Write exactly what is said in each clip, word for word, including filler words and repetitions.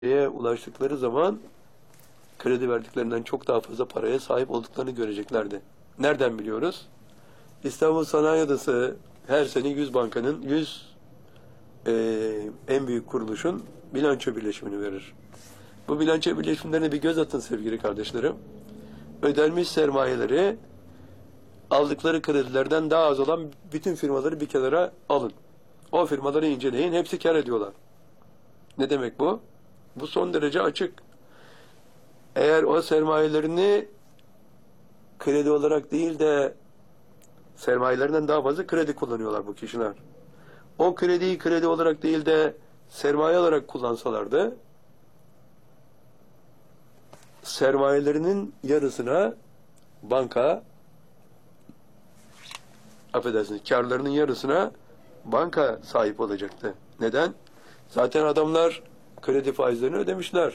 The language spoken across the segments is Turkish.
ulaştıkları zaman kredi verdiklerinden çok daha fazla paraya sahip olduklarını göreceklerdi. Nereden biliyoruz? İstanbul Sanayi Odası her sene yüz bankanın, yüz e, en büyük kuruluşun bilanço birleşimini verir. Bu bilanço birleşimlerine bir göz atın sevgili kardeşlerim. Ödenmiş sermayeleri aldıkları kredilerden daha az olan bütün firmaları bir kenara alın. O firmaları inceleyin. Hepsi kar ediyorlar. Ne demek bu? Bu son derece açık. Eğer o sermayelerini kredi olarak değil de sermayelerinden daha fazla kredi kullanıyorlar bu kişiler. O krediyi kredi olarak değil de sermaye olarak kullansalardı sermayelerinin yarısına banka affedersiniz karlarının yarısına banka sahip olacaktı. Neden? Zaten adamlar kredi faizlerini ödemişler.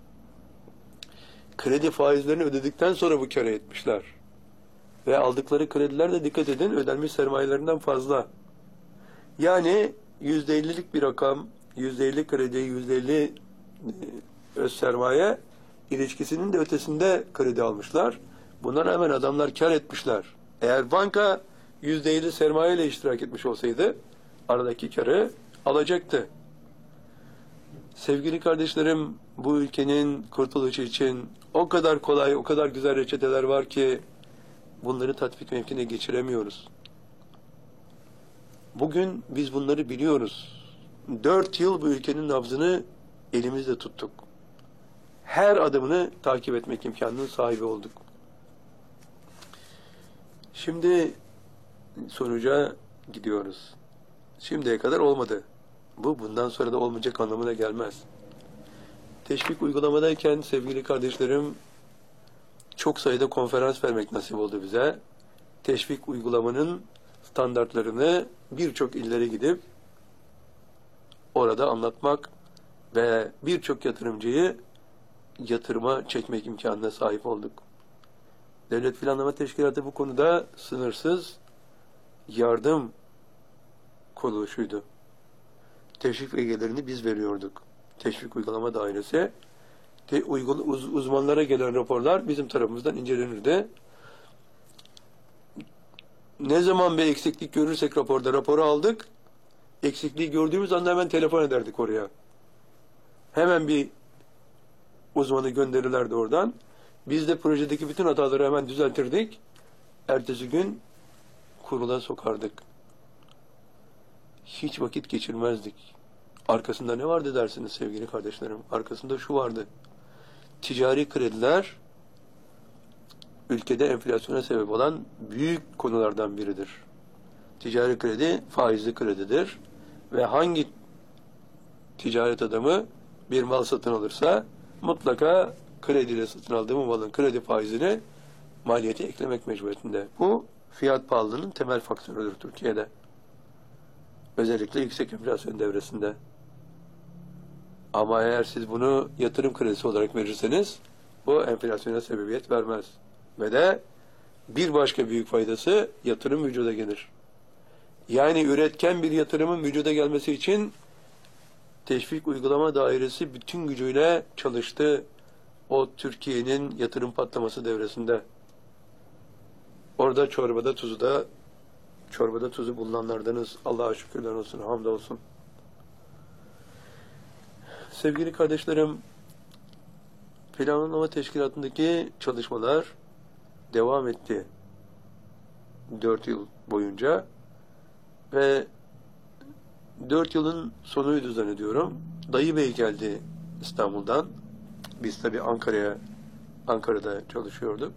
Kredi faizlerini ödedikten sonra bu kâra etmişler. Ve aldıkları krediler de dikkat edin ödenmiş sermayelerinden fazla. Yani yüzde ellilik bir rakam, yüzde elli kredi, yüzde elli öz sermaye ilişkisinin de ötesinde kredi almışlar. Buna rağmen adamlar kar etmişler. Eğer banka yüzde elli sermaye ile iştirak etmiş olsaydı aradaki karı alacaktı. Sevgili kardeşlerim, bu ülkenin kurtuluşu için o kadar kolay, o kadar güzel reçeteler var ki bunları tatbik mevkine geçiremiyoruz. Bugün biz bunları biliyoruz. Dört yıl bu ülkenin nabzını elimizde tuttuk. Her adımını takip etmek imkanının sahibi olduk. Şimdi sonuca gidiyoruz. Şimdiye kadar olmadı. Bu bundan sonra da olmayacak anlamına gelmez. Teşvik uygulamadayken sevgili kardeşlerim çok sayıda konferans vermek nasip oldu bize. Teşvik uygulamanın standartlarını birçok illere gidip orada anlatmak ve birçok yatırımcıyı yatırıma çekmek imkanına sahip olduk. Devlet Planlama Teşkilatı bu konuda sınırsız yardım kuruluşuydu. Teşvik belgelerini biz veriyorduk. Teşvik Uygulama Dairesi. Te, uygul, uz, uzmanlara gelen raporlar bizim tarafımızdan incelenirdi. Ne zaman bir eksiklik görürsek raporda raporu aldık. Eksikliği gördüğümüz anda hemen telefon ederdik oraya. Hemen bir uzmanı gönderirlerdi oradan. Biz de projedeki bütün hataları hemen düzeltirdik. Ertesi gün kurula sokardık. Hiç vakit geçirmezdik. Arkasında ne vardı dersiniz sevgili kardeşlerim? Arkasında şu vardı. Ticari krediler ülkede enflasyona sebep olan büyük konulardan biridir. Ticari kredi faizli kredidir. Ve hangi ticaret adamı bir mal satın alırsa mutlaka krediyle satın aldığı malın kredi faizini maliyete eklemek mecburiyetinde. Bu fiyat pahalılığının temel faktörüdür Türkiye'de. Özellikle yüksek enflasyon devresinde. Ama eğer siz bunu yatırım kredisi olarak verirseniz bu enflasyona sebebiyet vermez. Ve de bir başka büyük faydası yatırım vücuda gelir. Yani üretken bir yatırımın vücuda gelmesi için Teşvik Uygulama Dairesi bütün gücüyle çalıştı o Türkiye'nin yatırım patlaması devresinde. Orada çorbada tuzu da çorbada tuzu bulunanlardanız. Allah'a şükürler olsun, hamdolsun. Sevgili kardeşlerim, Planlama Teşkilatı'ndaki çalışmalar devam etti. Dört yıl boyunca ve dört yılın sonuydu zannediyorum. Dayı Bey geldi İstanbul'dan. Biz tabii Ankara'ya Ankara'da çalışıyorduk.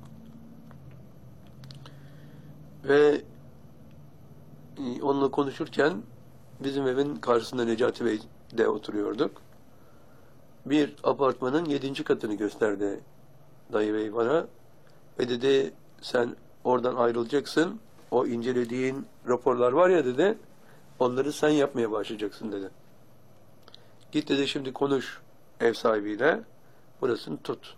Ve onunla konuşurken bizim evin karşısında Necati Bey'de oturuyorduk. Bir apartmanın yedinci katını gösterdi Dayı Bey bana. Ve dedi sen oradan ayrılacaksın. O incelediğin raporlar var ya dedi. Onları sen yapmaya başlayacaksın dedi. Git dedi şimdi konuş ev sahibiyle. Burasını tut.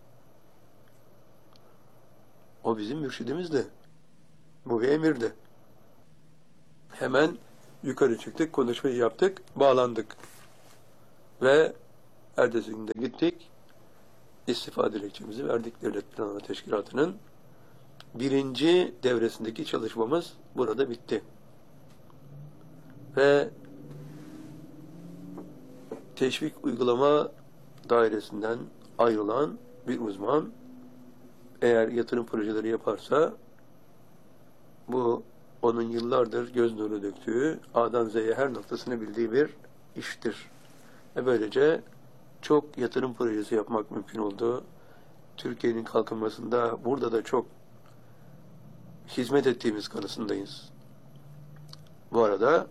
O bizim mürşidimizdi. Bu bir emirdi. Hemen yukarı çıktık, konuşmayı yaptık, bağlandık. Ve Ertesi günde gittik, istifa dilekçemizi verdik Devlet Planlama Teşkilatı'nın. Birinci devresindeki çalışmamız burada bitti. Ve teşvik uygulama dairesinden ayrılan bir uzman eğer yatırım projeleri yaparsa bu onun yıllardır göz nuru döktüğü A'dan Z'ye her noktasını bildiği bir iştir. Ve böylece çok yatırım projesi yapmak mümkün oldu. Türkiye'nin kalkınmasında burada da çok hizmet ettiğimiz kanısındayız. Bu arada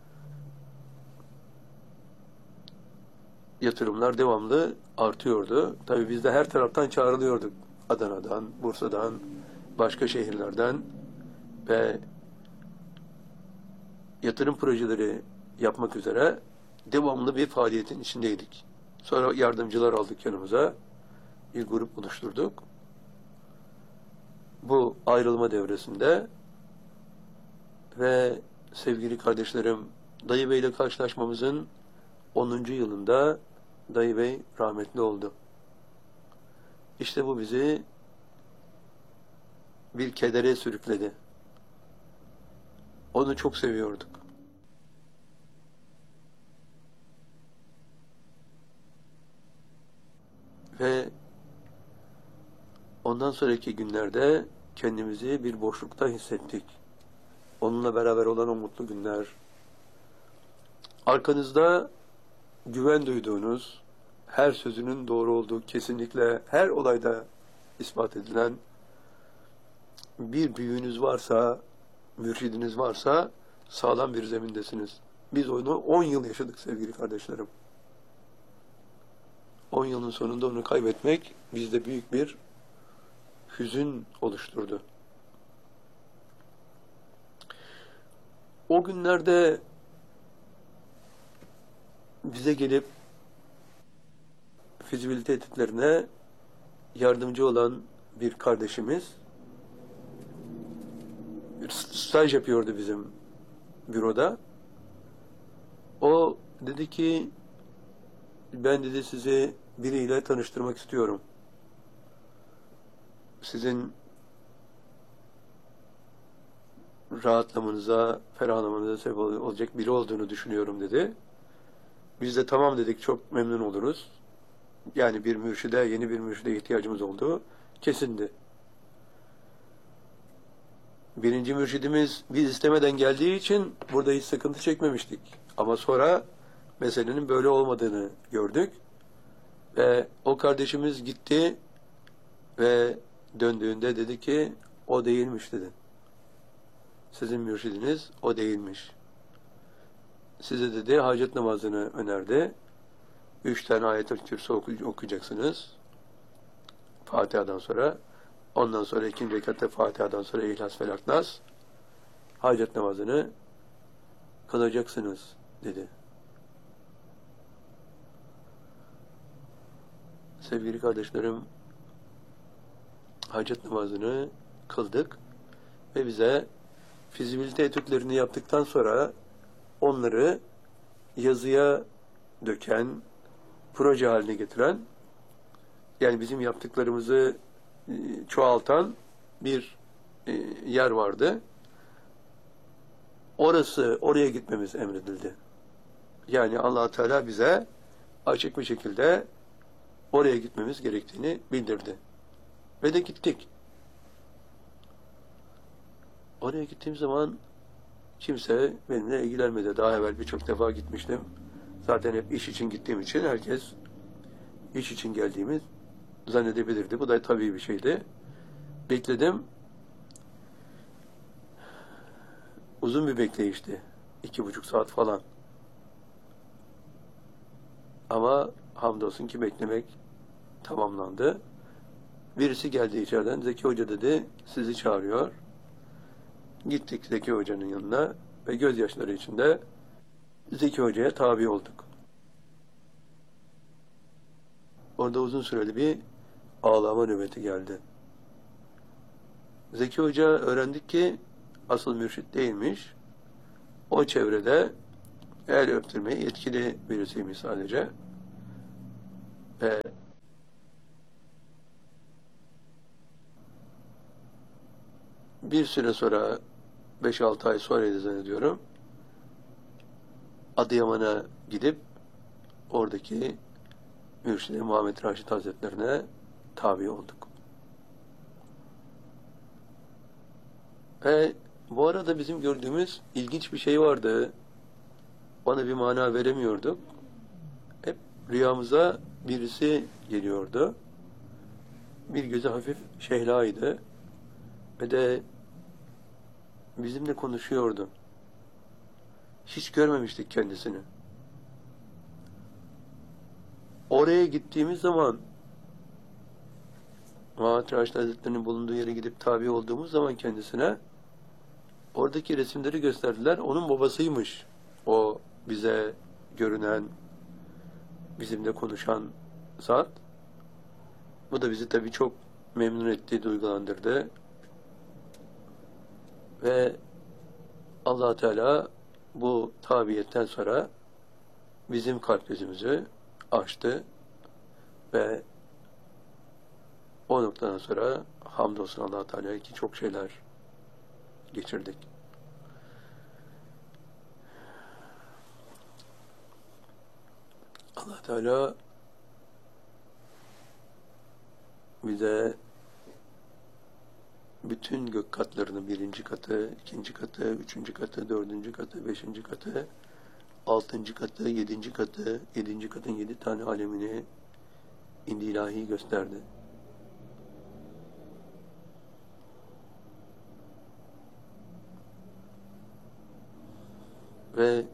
yatırımlar devamlı artıyordu. Tabii biz de her taraftan çağrılıyorduk. Adana'dan, Bursa'dan, başka şehirlerden ve yatırım projeleri yapmak üzere devamlı bir faaliyetin içindeydik. Sonra yardımcılar aldık yanımıza. Bir grup oluşturduk. Bu ayrılma devresinde ve sevgili kardeşlerim, Dayı Bey ile karşılaşmamızın onuncu yılında Dayı Bey rahmetli oldu. İşte bu bizi bir kedere sürükledi. Onu çok seviyorduk. Ve ondan sonraki günlerde kendimizi bir boşlukta hissettik. Onunla beraber olan o mutlu günler. Arkanızda güven duyduğunuz, her sözünün doğru olduğu kesinlikle her olayda ispat edilen bir büyüğünüz varsa, mürşidiniz varsa sağlam bir zemindesiniz. Biz onu on yıl yaşadık sevgili kardeşlerim. on yılın sonunda onu kaybetmek bizde büyük bir hüzün oluşturdu. O günlerde bize gelip fizibilite etütlerine yardımcı olan bir kardeşimiz bir staj yapıyordu bizim büroda. O dedi ki ben dedi sizi biriyle tanıştırmak istiyorum. Sizin rahatlamanıza, ferahlamanıza sebep olacak biri olduğunu düşünüyorum dedi. Biz de tamam dedik, çok memnun oluruz. Yani bir mürşide, yeni bir mürşide ihtiyacımız olduğu kesindi. Birinci mürşidimiz biz istemeden geldiği için burada hiç sıkıntı çekmemiştik. Ama sonra meselenin böyle olmadığını gördük. Ve o kardeşimiz gitti ve döndüğünde dedi ki o değilmiş dedi. Sizin mürşidiniz o değilmiş. Size dedi hacet namazını önerdi. Üç tane ayet-i kürsü okuyacaksınız. Fatiha'dan sonra. Ondan sonra ikinci rekatte Fatiha'dan sonra İhlas, Felak, Nas. Hacet namazını kılacaksınız dedi. Sevgili kardeşlerim, hacet namazını kıldık ve bize fizibilite etütlerini yaptıktan sonra onları yazıya döken, proje haline getiren, yani bizim yaptıklarımızı çoğaltan bir yer vardı. Orası, oraya gitmemiz emredildi. Yani Allah Teala bize açık bir şekilde oraya gitmemiz gerektiğini bildirdi. Ve de gittik. Oraya gittiğim zaman kimse benimle ilgilenmedi. Daha evvel birçok defa gitmiştim. Zaten hep iş için gittiğim için herkes iş için geldiğimi zannedebilirdi. Bu da tabii bir şeydi. Bekledim. Uzun bir bekleyişti. İki buçuk saat falan. Ama hamdolsun ki beklemek tamamlandı. Birisi geldi içeriden. Zeki Hoca dedi, sizi çağırıyor. Gittik Zeki Hoca'nın yanına ve gözyaşları içinde Zeki Hoca'ya tabi olduk. Orada uzun süreli bir ağlama nöbeti geldi. Zeki Hoca öğrendik ki asıl mürşit değilmiş. O çevrede el öptürmeye yetkili birisiymiş sadece. Ve bir süre sonra, beş altı ay sonraydı zannediyorum, Adıyaman'a gidip oradaki Mürşid-i Muhammed Raşid Hazretlerine tabi olduk. Ve bu arada bizim gördüğümüz ilginç bir şey vardı. Bana bir mana veremiyorduk. Hep rüyamıza birisi geliyordu. Bir gözü hafif şehlaydı. Ve de bizimle konuşuyordu. Hiç görmemiştik kendisini. Oraya gittiğimiz zaman, Muhammed Raşid Hazretleri'nin bulunduğu yere gidip tabi olduğumuz zaman kendisine, oradaki resimleri gösterdiler. Onun babasıymış o bize görünen, bizimle konuşan zat. Bu da bizi tabii çok memnun etti, duygulandırdı. Ve Allah Teala bu tabiyetten sonra bizim kalp gözümüzü açtı ve o noktadan sonra hamdolsun Allah Teala'ya ki çok şeyler geçirdik. Allah Teala bize bütün gök katlarının birinci katı, ikinci katı, üçüncü katı, dördüncü katı, beşinci katı, altıncı katı, yedinci katı, yedinci katın yedi tane alemini indi ilahi gösterdi. Ve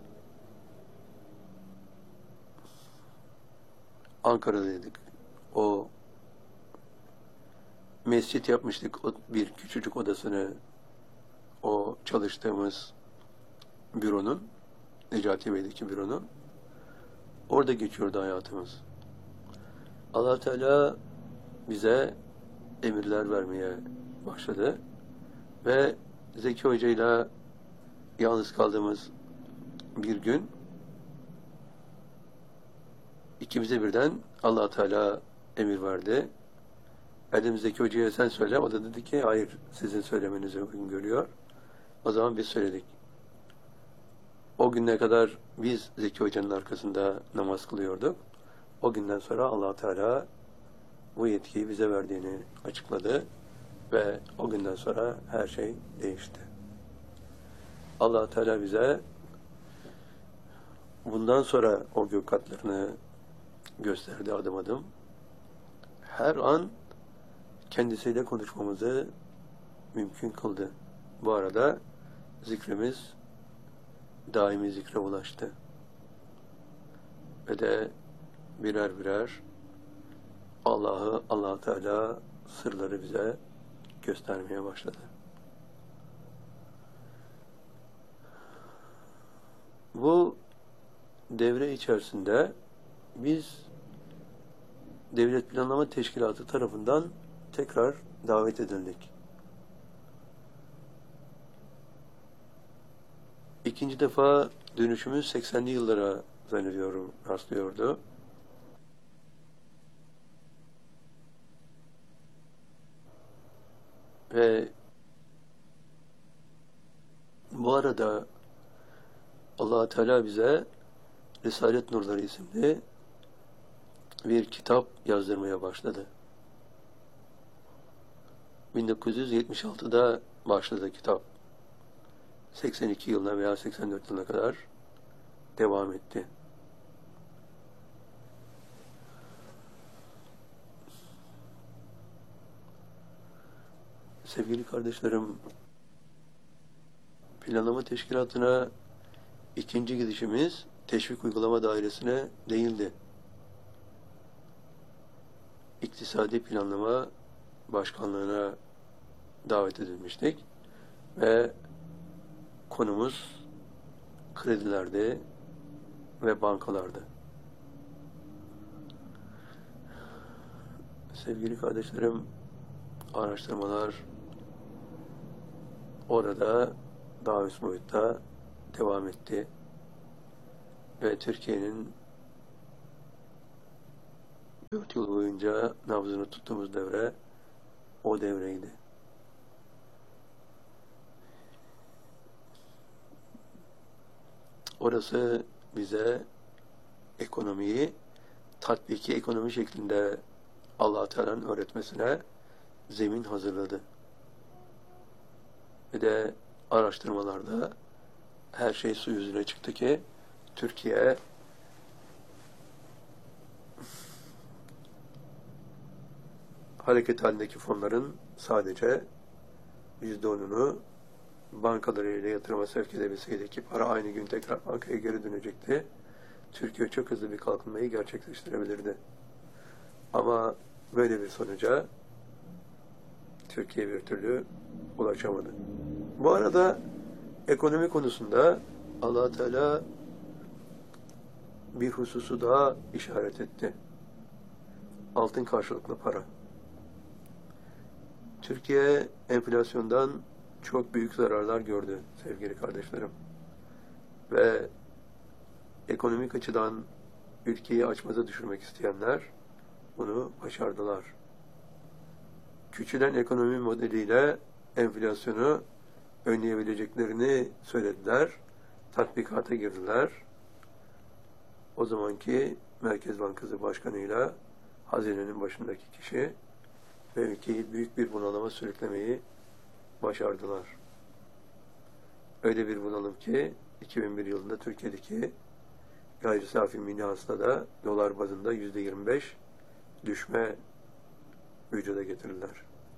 Ankara'daydık. O mescit yapmıştık. O bir küçücük odasını o çalıştığımız büronun, Necati Bey'deki büronun. Orada geçiyordu hayatımız. Allah Teala bize emirler vermeye başladı. Ve Zeki Hoca'yla yalnız kaldığımız bir gün ikimize birden Allah Teala emir verdi. Erdem Zeki Hoca'ya sen söyle. O da dedi ki hayır, sizin söylemenizi uygun görüyor. O zaman biz söyledik. O güne kadar biz Zeki Hoca'nın arkasında namaz kılıyorduk. O günden sonra Allah Teala bu yetkiyi bize verdiğini açıkladı ve o günden sonra her şey değişti. Allah Teala bize bundan sonra o gök katlarını gösterdi adım adım. Her an kendisiyle konuşmamızı mümkün kıldı. Bu arada zikrimiz daimi zikre ulaştı. Ve de birer birer Allah'ı, Allah Teala sırları bize göstermeye başladı. Bu devre içerisinde biz Devlet Planlama Teşkilatı tarafından tekrar davet edildik. İkinci defa dönüşümüz seksenli yıllara zannediyorum rastlıyordu. Ve bu arada Allah Teala bize Risalet Nurları isimli bir kitap yazdırmaya başladı. bin dokuz yüz yetmiş altıda başladı kitap. seksen iki yılına veya seksen dört yılına kadar devam etti. Sevgili kardeşlerim, planlama teşkilatına ikinci gidişimiz teşvik uygulama dairesine değildi. İktisadi planlama başkanlığına davet edilmiştik ve konumuz kredilerdi ve bankalardı. Sevgili kardeşlerim, araştırmalar orada daha üst boyutta devam etti ve Türkiye'nin yıl boyunca nabzını tuttuğumuz devre o devreydi. Orası bize ekonomiyi tatbiki ekonomi şeklinde Allah-u Teala'nın öğretmesine zemin hazırladı. Ve de araştırmalarda her şey su yüzüne çıktı ki Türkiye hareket halindeki fonların sadece yüzde onunu bankalarıyla yatırıma sevk edebilseydi ki para aynı gün tekrar bankaya geri dönecekti. Türkiye çok hızlı bir kalkınmayı gerçekleştirebilirdi. Ama böyle bir sonuca Türkiye bir türlü ulaşamadı. Bu arada ekonomi konusunda Allah Teala bir hususu daha işaret etti. Altın karşılıklı para. Türkiye enflasyondan çok büyük zararlar gördü sevgili kardeşlerim. Ve ekonomik açıdan ülkeyi açmaza düşürmek isteyenler bunu başardılar. Küçülen ekonomi modeliyle enflasyonu önleyebileceklerini söylediler. Tatbikata girdiler. O zamanki Merkez Bankası Başkanı'yla hazinenin başındaki kişi ve ülkeyi büyük bir bunalıma sürüklemeyi başardılar. Öyle bir bunalım ki iki bin bir yılında Türkiye'deki gayri safi milli hasılada dolar bazında yüzde yirmi beş düşme vücuda getirdiler.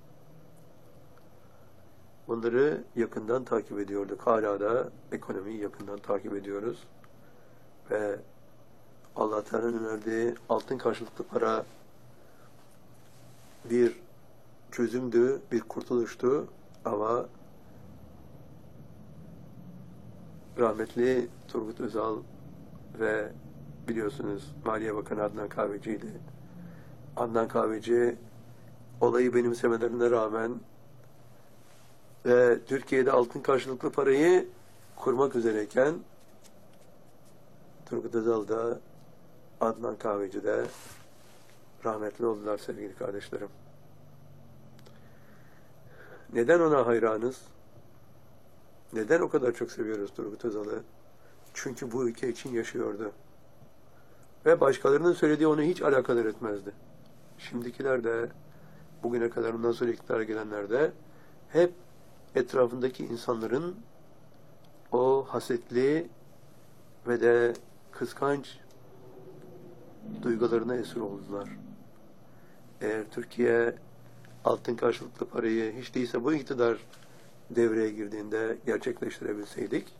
Bunları yakından takip ediyorduk. Hala da ekonomiyi yakından takip ediyoruz. Ve Allah Teala'nın önerdiği altın karşılıklı para bir çözümdü, bir kurtuluştu ama rahmetli Turgut Özal ve biliyorsunuz Maliye Bakanı Adnan Kahveci'ydi. Adnan Kahveci olayı benimsemelerine rağmen ve Türkiye'de altın karşılıklı parayı kurmak üzereyken Turgut Özal da Adnan Kahveci de rahmetli oldular sevgili kardeşlerim. Neden ona hayranız? Neden o kadar çok seviyoruz Turgut Özal'ı? Çünkü bu ülke için yaşıyordu. Ve başkalarının söylediği onu hiç alakadar etmezdi. Şimdikiler de, bugüne kadar ondan sonra iktidara gelenler de hep etrafındaki insanların o hasetli ve de kıskanç duygularına esir oldular. Eğer Türkiye altın karşılıklı parayı hiç değilse bu iktidar devreye girdiğinde gerçekleştirebilseydik,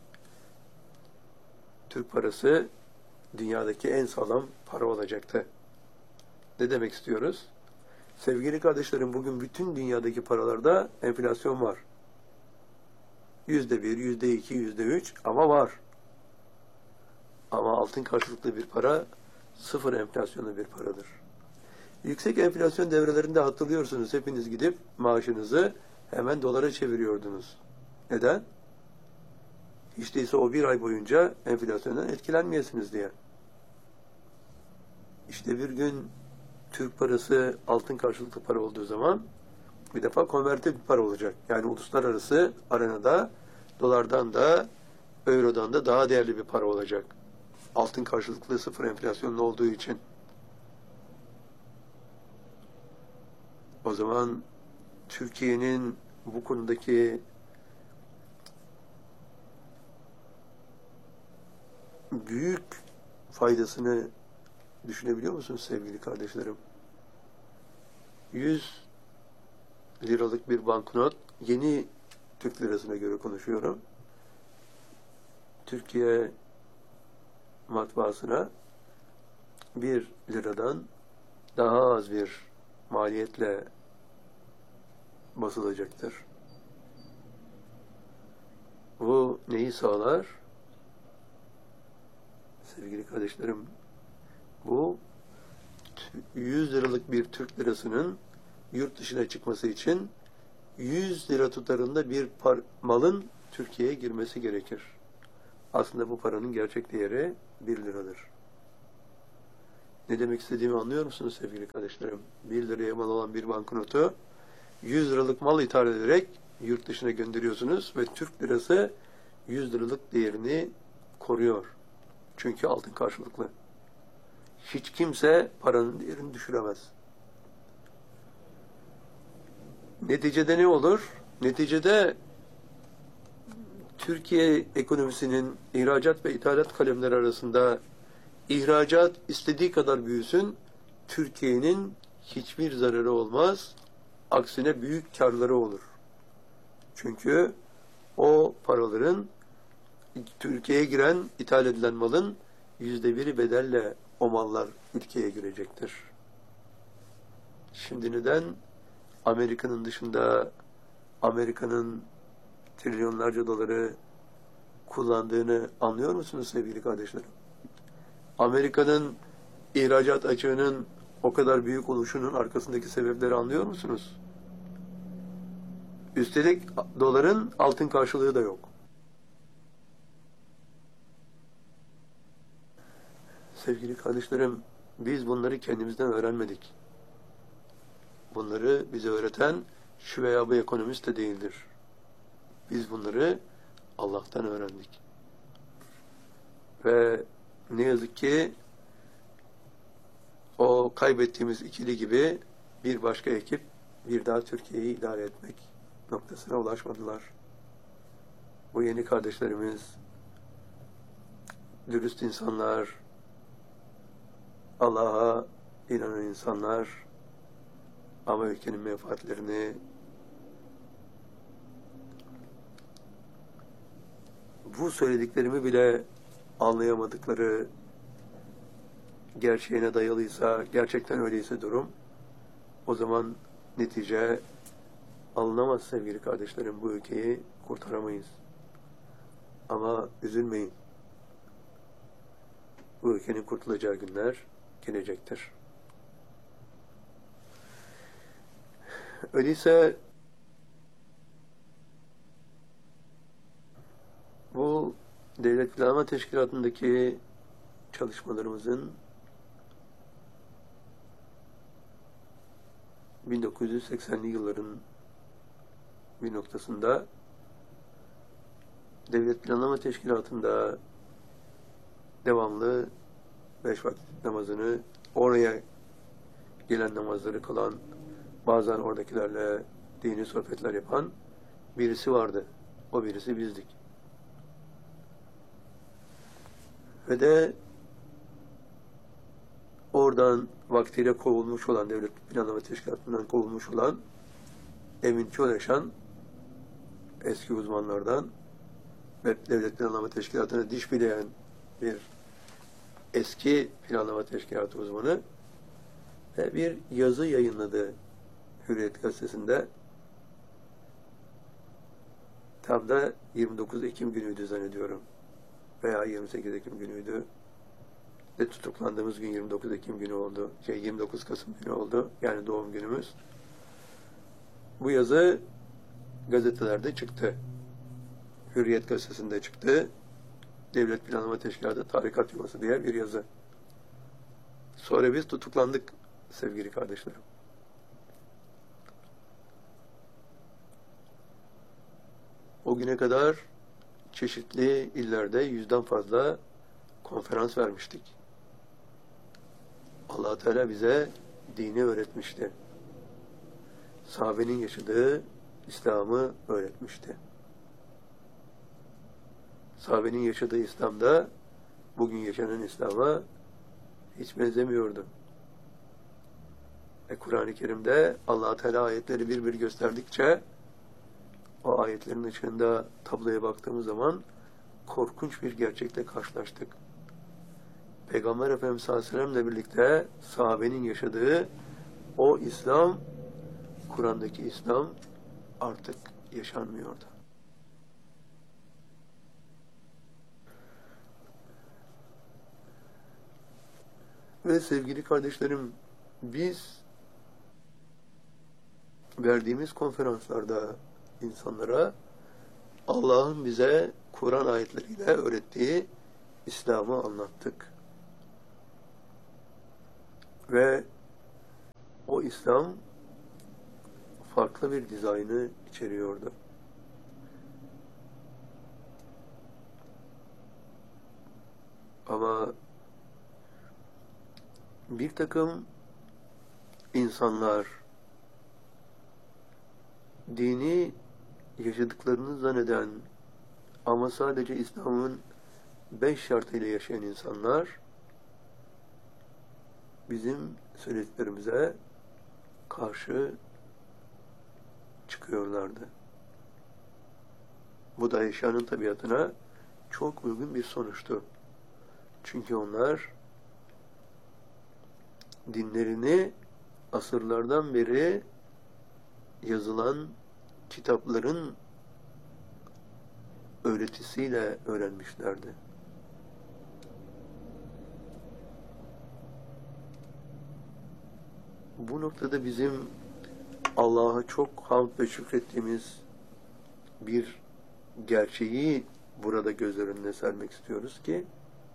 Türk parası dünyadaki en sağlam para olacaktı. Ne demek istiyoruz? Sevgili kardeşlerim, bugün bütün dünyadaki paralarda enflasyon var. Yüzde bir, yüzde iki, yüzde üç ama var. Ama altın karşılıklı bir para sıfır enflasyonlu bir paradır. Yüksek enflasyon devrelerinde hatırlıyorsunuz, hepiniz gidip maaşınızı hemen dolara çeviriyordunuz. Neden? Hiç değilse o bir ay boyunca enflasyondan etkilenmeyesiniz diye. İşte bir gün Türk parası altın karşılıklı para olduğu zaman bir defa konverti bir para olacak. Yani uluslararası arenada dolardan da eurodan da daha değerli bir para olacak. Altın karşılıklı sıfır enflasyonlu olduğu için. O zaman Türkiye'nin bu konudaki büyük faydasını düşünebiliyor musunuz sevgili kardeşlerim? yüz liralık bir banknot, yeni Türk lirasına göre konuşuyorum. Türkiye matbaasına bir liradan daha az bir maliyetle basılacaktır. Bu neyi sağlar? Sevgili kardeşlerim, bu yüz liralık bir Türk lirasının yurt dışına çıkması için yüz lira tutarında bir par malın Türkiye'ye girmesi gerekir. Aslında bu paranın gerçek değeri bir liradır. Ne demek istediğimi anlıyor musunuz sevgili kardeşlerim? Bir liraya mal olan bir banknotu yüz liralık mal ithal ederek yurt dışına gönderiyorsunuz ve Türk lirası yüz liralık değerini koruyor. Çünkü altın karşılıklı. Hiç kimse paranın değerini düşüremez. Neticede ne olur? Neticede Türkiye ekonomisinin ihracat ve ithalat kalemleri arasında ihracat istediği kadar büyüsün, Türkiye'nin hiçbir zararı olmaz. Aksine büyük karları olur. Çünkü o paraların Türkiye'ye giren, ithal edilen malın yüzde biri bedelle o mallar ülkeye girecektir. Şimdi neden Amerika'nın dışında Amerika'nın trilyonlarca doları kullandığını anlıyor musunuz sevgili kardeşlerim? Amerika'nın ihracat açığının o kadar büyük oluşunun arkasındaki sebepleri anlıyor musunuz? Üstelik doların altın karşılığı da yok. Sevgili kardeşlerim, biz bunları kendimizden öğrenmedik. Bunları bize öğreten şu veya bu ekonomist de değildir. Biz bunları Allah'tan öğrendik. Ve ne yazık ki o kaybettiğimiz ikili gibi bir başka ekip bir daha Türkiye'yi idare etmek noktasına ulaşmadılar. Bu yeni kardeşlerimiz, dürüst insanlar, Allah'a inanan insanlar ama ülkenin menfaatlerini bu söylediklerimi bile anlayamadıkları gerçeğine dayalıysa, gerçekten öyleyse durum, o zaman netice alınamaz sevgili kardeşlerim, bu ülkeyi kurtaramayız. Ama üzülmeyin. Bu ülkenin kurtulacağı günler gelecektir. Öyleyse bu Devlet Planlama Teşkilatı'ndaki çalışmalarımızın bin dokuz yüz seksenli yılların bir noktasında Devlet Planlama Teşkilatı'nda devamlı beş vakit namazını, oraya gelen namazları kılan, bazen oradakilerle dini sohbetler yapan birisi vardı. O birisi bizdik. Ve de oradan vaktiyle kovulmuş olan, Devlet Planlama Teşkilatı'ndan kovulmuş olan Emin Çoğleşan eski uzmanlardan ve Devlet Planlama Teşkilatı'na diş bileyen bir eski planlama teşkilatı uzmanı ve bir yazı yayınladı Hürriyet Gazetesi'nde. Tam da yirmi dokuz Ekim günüydü zannediyorum. Veya yirmi sekiz Ekim günüydü. Ve tutuklandığımız gün yirmi dokuz Ekim günü oldu. Şey, yirmi dokuz Kasım günü oldu. Yani doğum günümüz. Bu yazı gazetelerde çıktı. Hürriyet Gazetesi'nde çıktı. Devlet Planlama Teşkilatı Tarikat Yuvası diye bir yazı. Sonra biz tutuklandık sevgili kardeşlerim. O güne kadar çeşitli illerde yüzden fazla konferans vermiştik. Allah Teala bize dini öğretmişti. Sahabenin yaşadığı İslam'ı öğretmişti. Sahabenin yaşadığı İslam'da bugün yaşanan İslam'a hiç benzemiyordu. E Kur'an-ı Kerim'de Allah Teala ayetleri bir bir gösterdikçe o ayetlerin ışığında tabloya baktığımız zaman korkunç bir gerçekle karşılaştık. Peygamber Efendimiz sallallahu aleyhi ve sellem'le birlikte sahabenin yaşadığı o İslam, Kur'an'daki İslam artık yaşanmıyordu. Ve sevgili kardeşlerim, biz verdiğimiz konferanslarda insanlara Allah'ın bize Kur'an ayetleriyle öğrettiği İslam'ı anlattık. Ve o İslam farklı bir dizaynı içeriyordu. Ama bir takım insanlar dini yaşadıklarını zanneden ama sadece İslam'ın beş şartıyla yaşayan insanlar bizim söylediklerimize karşı çıkıyorlardı. Bu da eşyanın tabiatına çok uygun bir sonuçtu. Çünkü onlar dinlerini asırlardan beri yazılan kitapların öğretisiyle öğrenmişlerdi. Bu noktada bizim Allah'a çok hamd ve şükrettiğimiz bir gerçeği burada göz önüne sermek istiyoruz ki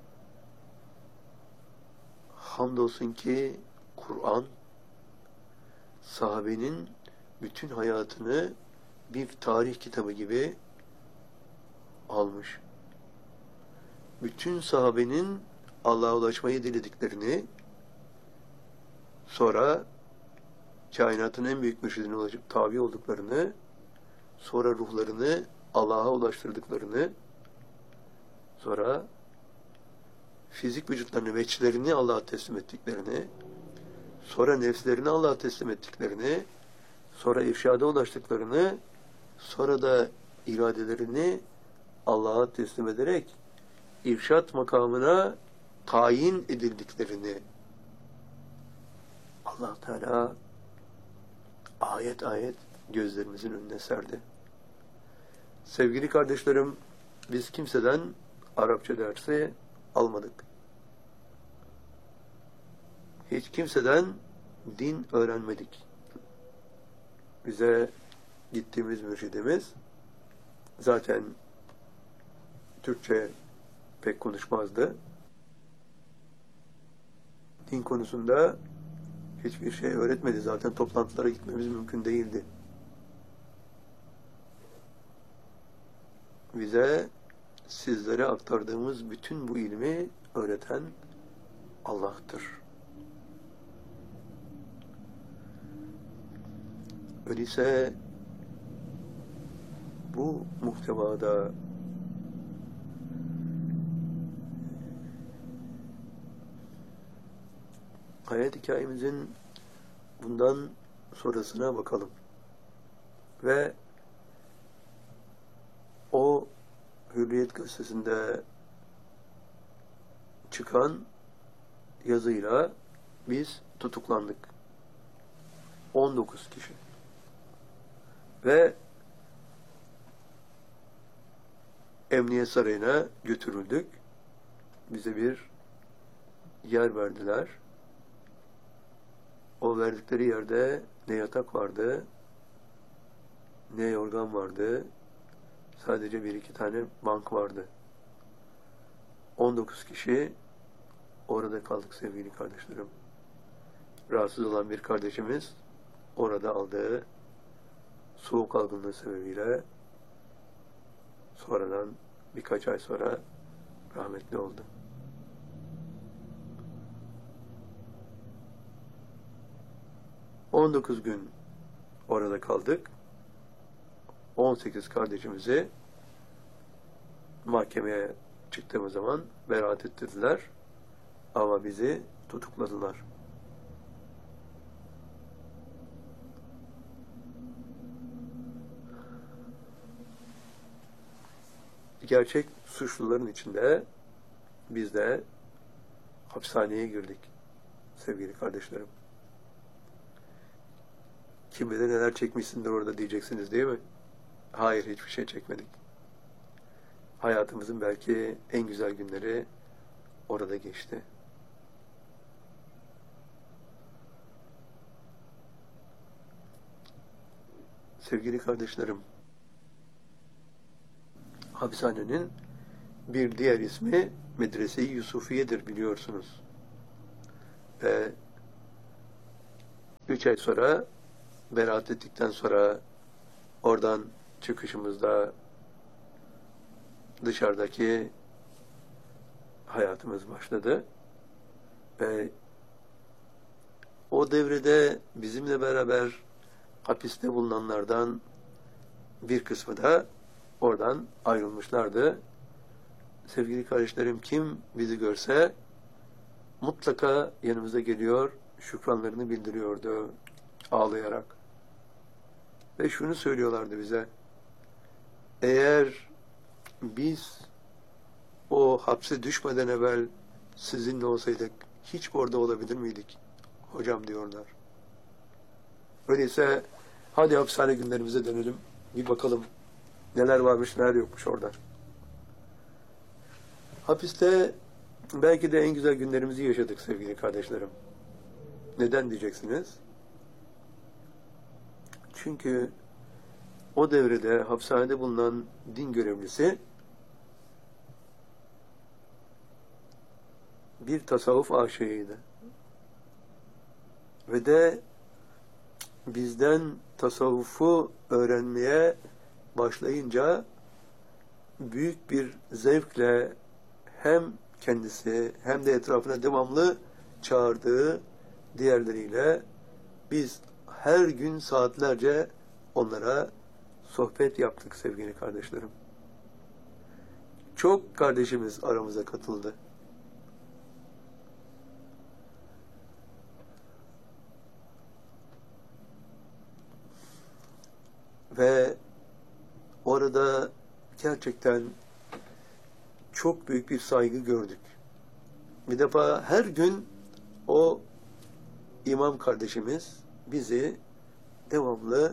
hamdolsun ki Kur'an sahabenin bütün hayatını bir tarih kitabı gibi almış. Bütün sahabenin Allah'a ulaşmayı dilediklerini, sonra kainatın en büyük mürşidine ulaşıp tabi olduklarını, sonra ruhlarını Allah'a ulaştırdıklarını, sonra fizik vücutlarını, veçlerini Allah'a teslim ettiklerini, sonra nefslerini Allah'a teslim ettiklerini, sonra irşada ulaştıklarını, sonra da iradelerini Allah'a teslim ederek irşat makamına tayin edildiklerini Allah Teala ayet ayet gözlerimizin önüne serdi. Sevgili kardeşlerim, biz kimseden Arapça dersi almadık. Hiç kimseden din öğrenmedik. Bize gittiğimiz mürşidimiz zaten Türkçe pek konuşmazdı. Din konusunda hiçbir şey öğretmedi. Zaten toplantılara gitmemiz mümkün değildi. Bize sizlere aktardığımız bütün bu ilmi öğreten Allah'tır. Öyleyse bu muhtevada hayat hikayemizin bundan sonrasına bakalım. Ve o Hürriyet gazetesinde çıkan yazıyla biz tutuklandık. on dokuz kişi. Ve Emniyet Sarayı'na götürüldük. Bize bir yer verdiler. O verdikleri yerde ne yatak vardı, ne yorgan vardı, sadece bir iki tane bank vardı. on dokuz kişi orada kaldık sevgili kardeşlerim. Rahatsız olan bir kardeşimiz orada aldığı soğuk algınlığı sebebiyle sonradan birkaç ay sonra rahmetli oldu. on dokuz gün orada kaldık. on sekiz kardeşimizi mahkemeye çıktığımız zaman beraat ettirdiler. Ama bizi tutukladılar. Gerçek suçluların içinde biz de hapishaneye girdik sevgili kardeşlerim. Kim bilir neler çekmişsindir orada diyeceksiniz değil mi? Hayır, hiçbir şey çekmedik. Hayatımızın belki en güzel günleri orada geçti. Sevgili kardeşlerim, hapishanenin bir diğer ismi Medrese-i Yusufiye'dir biliyorsunuz. Ve Üç ay sonra beraat ettikten sonra oradan çıkışımızda dışarıdaki hayatımız başladı. Ve o devrede bizimle beraber hapiste bulunanlardan bir kısmı da oradan ayrılmışlardı. Sevgili kardeşlerim, kim bizi görse mutlaka yanımıza geliyor, şükranlarını bildiriyordu ağlayarak. Ve şunu söylüyorlardı bize: eğer biz o hapse düşmeden evvel sizinle olsaydık hiç orada olabilir miydik hocam diyorlar. Öyleyse hadi hapishane günlerimize dönelim, bir bakalım neler varmış neler yokmuş orada. Hapiste belki de en güzel günlerimizi yaşadık sevgili kardeşlerim. Neden diyeceksiniz? Çünkü o devrede hapishanede bulunan din görevlisi bir tasavvuf aşığıydı. Ve de bizden tasavvufu öğrenmeye başlayınca büyük bir zevkle hem kendisi hem de etrafına devamlı çağırdığı diğerleriyle biz her gün saatlerce onlara sohbet yaptık sevgili kardeşlerim. Çok kardeşimiz aramıza katıldı. Ve orada gerçekten çok büyük bir saygı gördük. Bir defa her gün o imam kardeşimiz bizi devamlı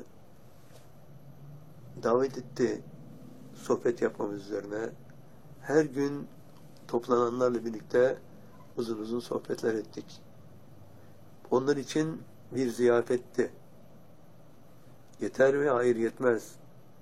davet etti sohbet yapmamız üzerine. Her gün toplananlarla birlikte uzun uzun sohbetler ettik. Onlar için bir ziyafetti. Yeter mi? Hayır, yetmez.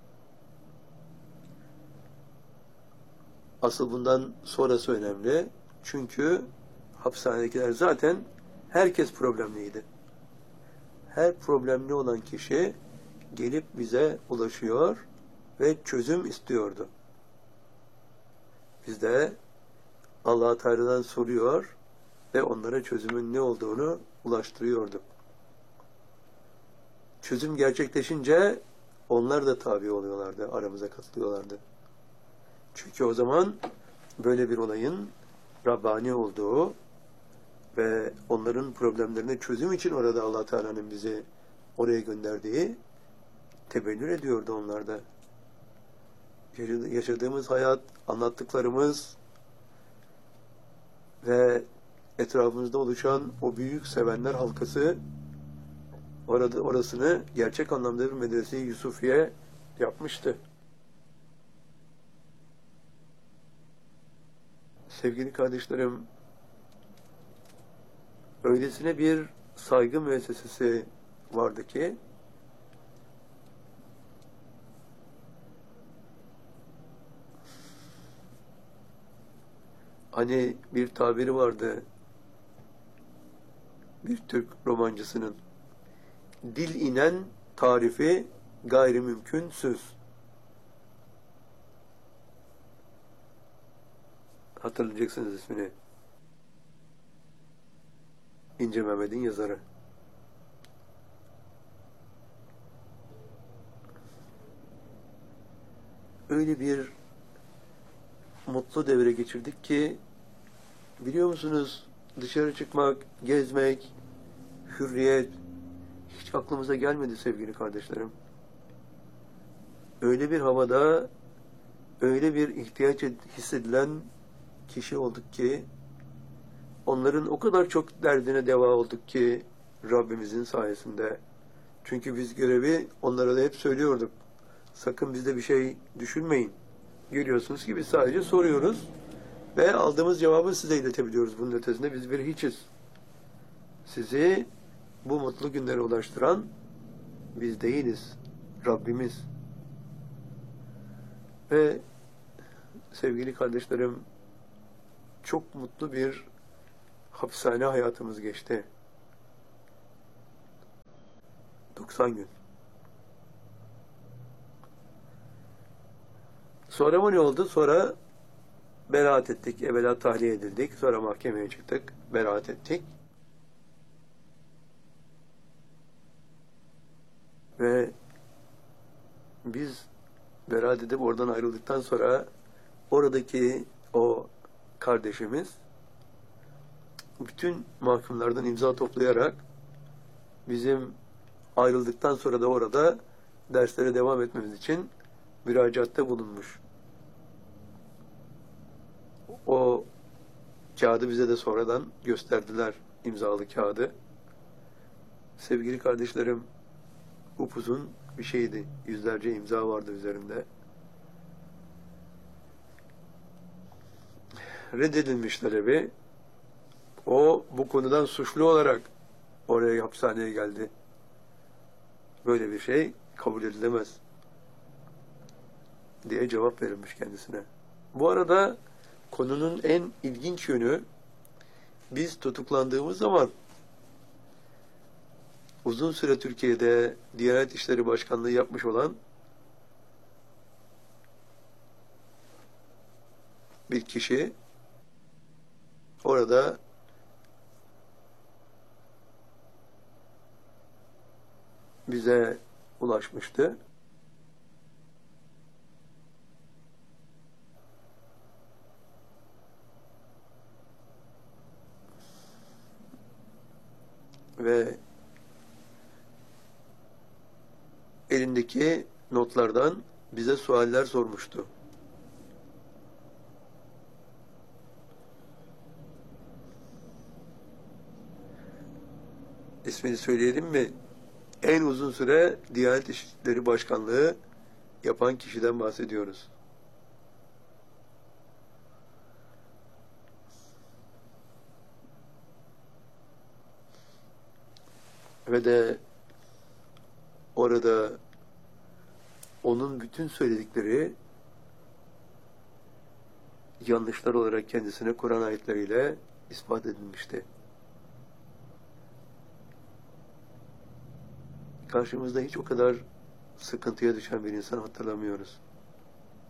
Asıl bundan sonrası önemli. Çünkü hapishanedekiler zaten herkes problemliydi. Her problemli olan kişi gelip bize ulaşıyor ve çözüm istiyordu. Biz de Allah-u Teala'dan soruyor ve onlara çözümün ne olduğunu ulaştırıyorduk. Çözüm gerçekleşince onlar da tabi oluyorlardı, aramıza katılıyorlardı. Çünkü o zaman böyle bir olayın Rabbani olduğu ve onların problemlerine çözüm için orada Allah Teala'nın bizi oraya gönderdiği tebellür ediyordu onlarda. Yaşadığımız hayat, anlattıklarımız ve etrafımızda oluşan o büyük sevenler halkası orada orasını gerçek anlamda bir medrese-i Yusufiye yapmıştı. Sevgili kardeşlerim, öylesine bir saygı müessesesi vardı ki hani bir tabiri vardı bir Türk romancısının: dil inen tarifi gayrimümkünsüz. Hatırlayacaksınız ismini. İnce Mehmet'in yazarı. Öyle bir mutlu devre geçirdik ki, biliyor musunuz, dışarı çıkmak, gezmek, hürriyet hiç aklımıza gelmedi sevgili kardeşlerim. Öyle bir havada, öyle bir ihtiyaç hissedilen kişi olduk ki, onların o kadar çok derdine deva olduk ki Rabbimizin sayesinde. Çünkü biz görevi onlara da hep söylüyorduk. Sakın bizde bir şey düşünmeyin. Görüyorsunuz ki biz sadece soruyoruz ve aldığımız cevabı size iletebiliyoruz. Bunun ötesinde biz bir hiçiz. Sizi bu mutlu günlere ulaştıran biz değiliz. Rabbimiz. Ve sevgili kardeşlerim, çok mutlu bir hapishane hayatımız geçti. doksan gün. Sonra mı ne oldu? Sonra beraat ettik. Evvela tahliye edildik. Sonra mahkemeye çıktık. Beraat ettik. Ve biz beraat edip oradan ayrıldıktan sonra oradaki o kardeşimiz bütün mahkumlardan imza toplayarak bizim ayrıldıktan sonra da orada derslere devam etmemiz için müracaatte bulunmuş. O kağıdı bize de sonradan gösterdiler, imzalı kağıdı. Sevgili kardeşlerim, upuzun bir şeydi. Yüzlerce imza vardı üzerinde. Reddedilmiş talebi. O bu konudan suçlu olarak oraya hapishaneye geldi. Böyle bir şey kabul edilemez diye cevap verilmiş kendisine. Bu arada konunun en ilginç yönü, biz tutuklandığımız zaman uzun süre Türkiye'de Diyanet İşleri Başkanlığı yapmış olan bir kişi orada bize ulaşmıştı. Ve elindeki notlardan bize sualler sormuştu. İsmini söyleyelim mi? En uzun süre Diyanet İşleri Başkanlığı yapan kişiden bahsediyoruz. Ve de orada onun bütün söyledikleri yanlışlar olarak kendisine Kur'an ayetleriyle ispat edilmişti. Karşımızda hiç o kadar sıkıntıya düşen bir insan hatırlamıyoruz.